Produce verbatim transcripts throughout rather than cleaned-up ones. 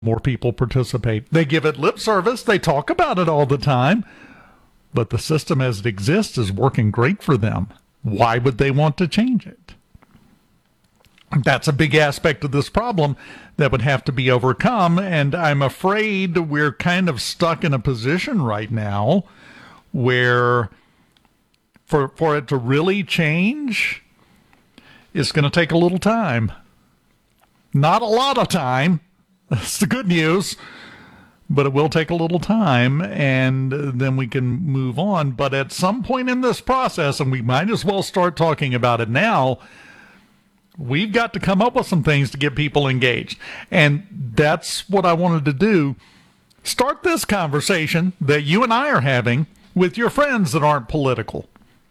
more people participate. They give it lip service. They talk about it all the time. But the system as it exists is working great for them. Why would they want to change it? That's a big aspect of this problem that would have to be overcome. And I'm afraid we're kind of stuck in a position right now where for, for it to really change, it's going to take a little time. Not a lot of time. That's the good news. But it will take a little time, and then we can move on. But at some point in this process, and we might as well start talking about it now, we've got to come up with some things to get people engaged. And that's what I wanted to do. Start this conversation that you and I are having with your friends that aren't political.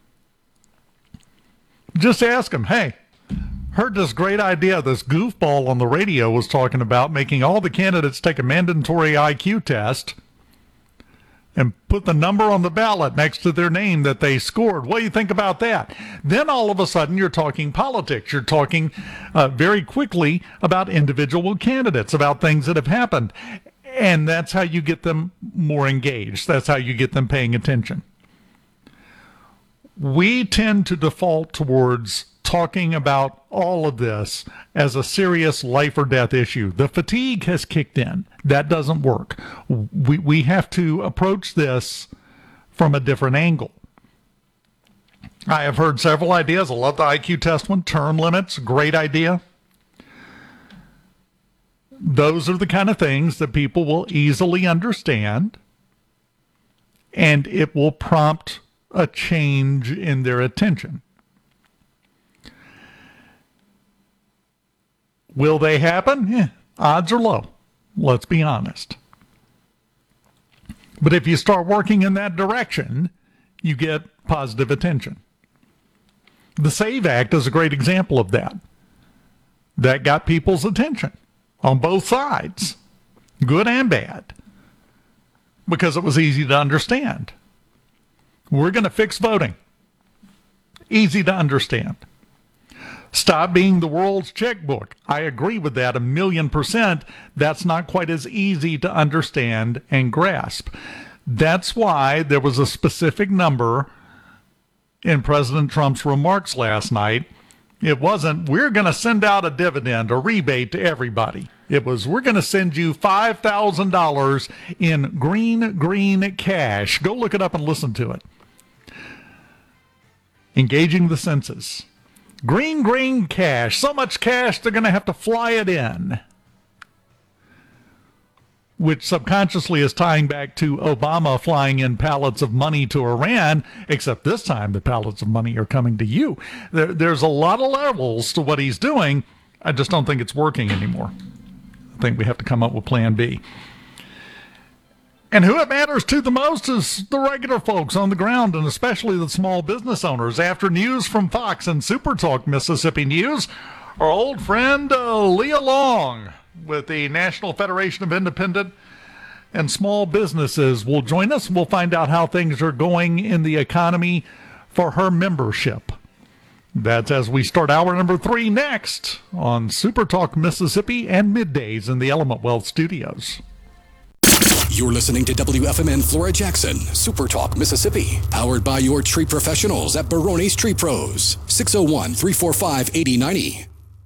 Just ask them, hey, heard this great idea this goofball on the radio was talking about making all the candidates take a mandatory I Q test and put the number on the ballot next to their name that they scored. What do you think about that? Then all of a sudden you're talking politics. You're talking uh, very quickly about individual candidates, about things that have happened. And that's how you get them more engaged. That's how you get them paying attention. We tend to default towards talking about all of this as a serious life or death issue. The fatigue has kicked in. That doesn't work. We we have to approach this from a different angle. I have heard several ideas. I love the I Q test one. Term limits, great idea. Those are the kind of things that people will easily understand, and it will prompt a change in their attention. Will they happen? Yeah, odds are low. Let's be honest. But if you start working in that direction, you get positive attention. The SAVE Act is a great example of that. That got people's attention on both sides, good and bad, because it was easy to understand. We're going to fix voting. Easy to understand. Stop being the world's checkbook. I agree with that a million percent. That's not quite as easy to understand and grasp. That's why there was a specific number in President Trump's remarks last night. It wasn't, we're going to send out a dividend, a rebate to everybody. It was, we're going to send you five thousand dollars in green, green cash. Go look it up and listen to it. Engaging the senses. Green, green cash. So much cash, they're going to have to fly it in. Which subconsciously is tying back to Obama flying in pallets of money to Iran, except this time the pallets of money are coming to you. There, there's a lot of levels to what he's doing. I just don't think it's working anymore. I think we have to come up with plan B. And who it matters to the most is the regular folks on the ground, and especially the small business owners. After news from Fox and Super Talk Mississippi News, our old friend uh, Leah Long with the National Federation of Independent and Small Businesses will join us. We'll find out how things are going in the economy for her membership. That's as we start hour number three next on Super Talk Mississippi and middays in the Element Wealth Studios. You're listening to W F M N Flora Jackson, Super Talk Mississippi, powered by your tree professionals at Barone's Tree Pros, six oh one, three four five, eight oh nine oh.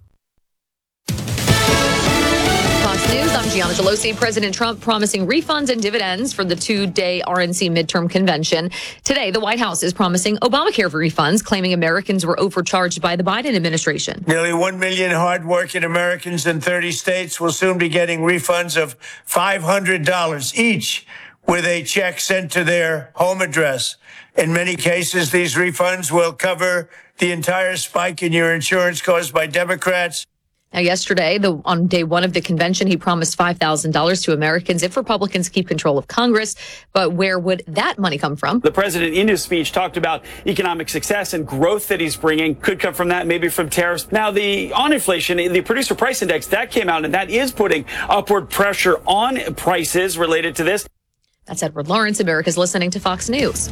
Fox News, I'm Gianna Gelosi. President Trump promising refunds and dividends for the two-day R N C midterm convention. Today, the White House is promising Obamacare refunds, claiming Americans were overcharged by the Biden administration. Nearly one million hardworking Americans in thirty states will soon be getting refunds of five hundred dollars each, with a check sent to their home address. In many cases, these refunds will cover the entire spike in your insurance caused by Democrats. Now, yesterday, the, on day one of the convention, he promised five thousand dollars to Americans if Republicans keep control of Congress. But where would that money come from? The president in his speech talked about economic success and growth that he's bringing. Could come from that, maybe from tariffs. Now, the on inflation, the producer price index, that came out, and that is putting upward pressure on prices related to this. That's Edward Lawrence. America's listening to Fox News.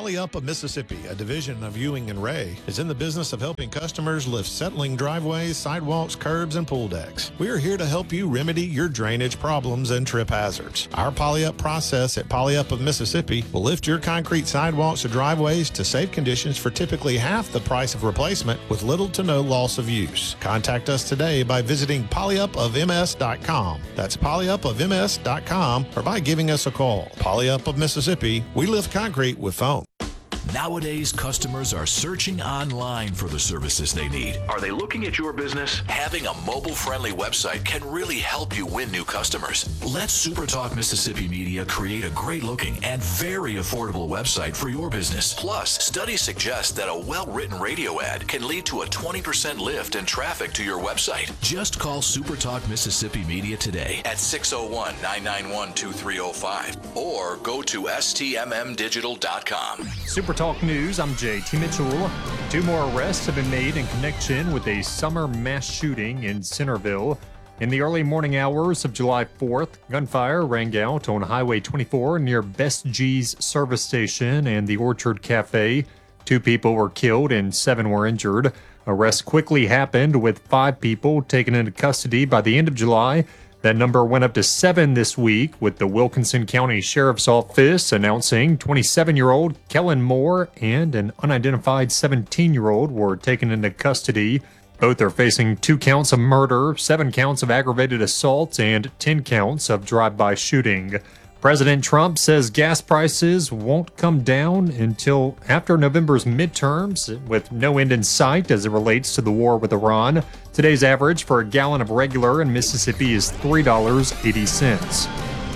Polyup of Mississippi, a division of Ewing and Ray, is in the business of helping customers lift settling driveways, sidewalks, curbs, and pool decks. We are here to help you remedy your drainage problems and trip hazards. Our Polyup process at Polyup of Mississippi will lift your concrete sidewalks or driveways to safe conditions for typically half the price of replacement with little to no loss of use. Contact us today by visiting polyup of m s dot com. That's polyup of m s dot com or by giving us a call. Polyup of Mississippi, we lift concrete with foam. Nowadays, customers are searching online for the services they need. Are they looking at your business? Having a mobile-friendly website can really help you win new customers. Let SuperTalk Mississippi Media create a great-looking and very affordable website for your business. Plus, studies suggest that a well-written radio ad can lead to a twenty percent lift in traffic to your website. Just call SuperTalk Mississippi Media today at six oh one, nine nine one, two three oh five or go to s t m m digital dot com. Super Talk News, I'm J T Mitchell. Two more arrests have been made in connection with a summer mass shooting in Centerville. In the early morning hours of July fourth, gunfire rang out on Highway twenty-four near Best G's service station and the Orchard Cafe. Two people were killed and seven were injured. Arrests quickly happened with five people taken into custody by the end of July. That number went up to seven this week, with the Wilkinson County Sheriff's Office announcing twenty-seven-year-old Kellen Moore and an unidentified seventeen-year-old were taken into custody. Both are facing two counts of murder, seven counts of aggravated assault, and ten counts of drive-by shooting. President Trump says gas prices won't come down until after November's midterms, with no end in sight as it relates to the war with Iran. Today's average for a gallon of regular in Mississippi is three dollars and eighty cents.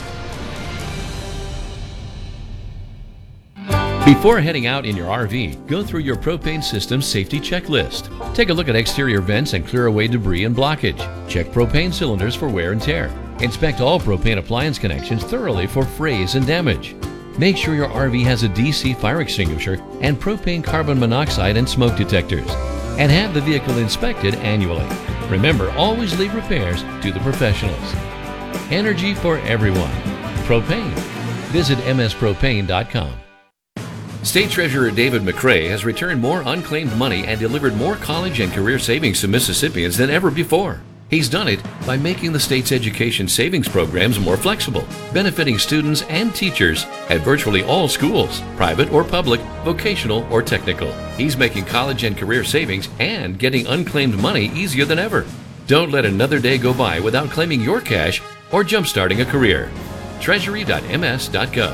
Before heading out in your R V, go through your propane system safety checklist. Take a look at exterior vents and clear away debris and blockage. Check propane cylinders for wear and tear. Inspect all propane appliance connections thoroughly for frays and damage. Make sure your R V has a D C fire extinguisher and propane carbon monoxide and smoke detectors. And have the vehicle inspected annually. Remember, always leave repairs to the professionals. Energy for everyone. Propane. Visit m s propane dot com. State Treasurer David McRae has returned more unclaimed money and delivered more college and career savings to Mississippians than ever before. He's done it by making the state's education savings programs more flexible, benefiting students and teachers at virtually all schools, private or public, vocational or technical. He's making college and career savings and getting unclaimed money easier than ever. Don't let another day go by without claiming your cash or jumpstarting a career. treasury dot m s dot gov.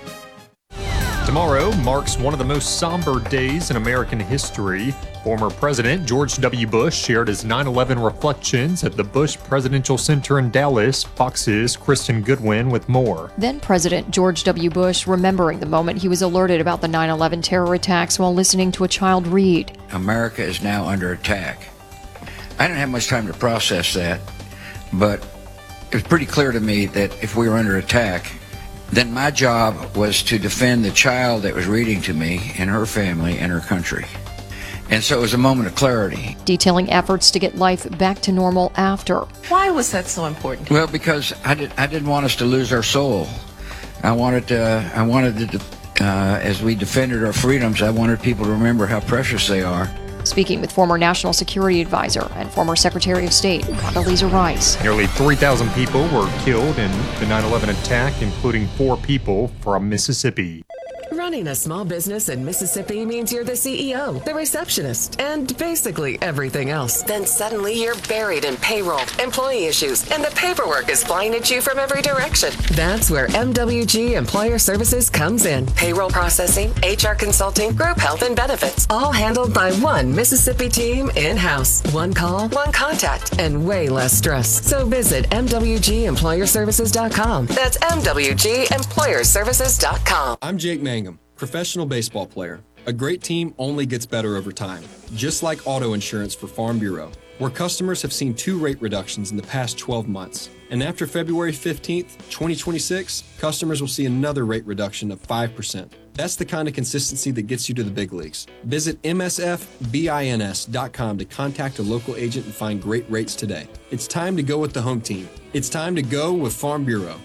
Tomorrow marks one of the most somber days in American history. Former President George W. Bush shared his nine eleven reflections at the Bush Presidential Center in Dallas. Fox's Kristen Goodwin with more. Then President George W. Bush remembering the moment he was alerted about the nine eleven terror attacks while listening to a child read. America is now under attack. I didn't have much time to process that, but it was pretty clear to me that if we were under attack, then my job was to defend the child that was reading to me and her family and her country. And so it was a moment of clarity. Detailing efforts to get life back to normal after. Why was that so important? Well, because I, did, I didn't want us to lose our soul. I wanted to, I wanted to, uh, as we defended our freedoms, I wanted people to remember how precious they are. Speaking with former National Security Advisor and former Secretary of State, Condoleezza Rice. Nearly three thousand people were killed in the nine eleven attack, including four people from Mississippi. Running a small business in Mississippi means you're the C E O, the receptionist, and basically everything else. Then suddenly you're buried in payroll, employee issues, and the paperwork is flying at you from every direction. That's where M W G Employer Services comes in. Payroll processing, H R consulting, group health and benefits, all handled by one Mississippi team in-house. One call, one contact, and way less stress. So visit m w g employer services dot com. That's m w g employer services dot com. I'm Jake Mangum, professional baseball player. A great team only gets better over time, just like auto insurance for Farm Bureau, where customers have seen two rate reductions in the past twelve months. And after February fifteenth, twenty twenty-six, customers will see another rate reduction of five percent. That's the kind of consistency that gets you to the big leagues. Visit m s f bins dot com to contact a local agent and find great rates today. It's time to go with the home team. It's time to go with Farm Bureau.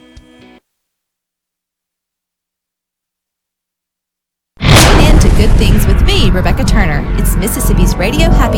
Rebecca Turner. It's Mississippi's Radio Happy